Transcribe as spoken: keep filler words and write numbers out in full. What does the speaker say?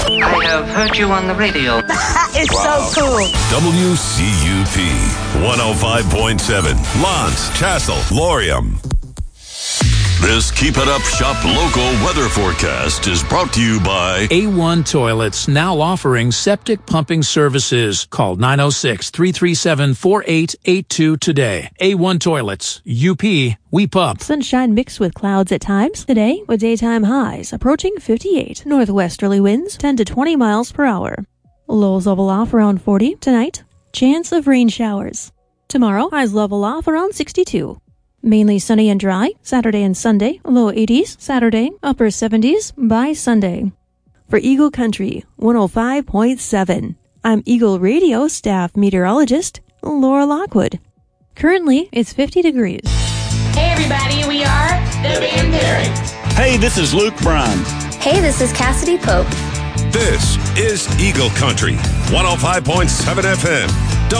I have heard you on the radio. It's wow. so cool. W C U P one oh five point seven, Lance, Chassel, Laurium. This Keep It Up Shop local weather forecast is brought to you by A one Toilets, now offering septic pumping services. Call nine oh six, three three seven, four eight eight two today. A one Toilets, U P, we pump. Sunshine mixed with clouds at times today, with daytime highs approaching fifty-eight. Northwesterly winds ten to twenty miles per hour. Lows level off around forty tonight. Chance of rain showers. Tomorrow, highs level off around sixty-two. Mainly sunny and dry, Saturday and Sunday, low eighties, Saturday, upper seventies by Sunday. For Eagle Country, one oh five point seven, I'm Eagle Radio staff meteorologist, Laura Lockwood. Currently, it's fifty degrees. Hey everybody, we are the Van Parents. Hey, this is Luke Bryan. Hey, this is Cassidy Pope. This is Eagle Country, one oh five point seven F M.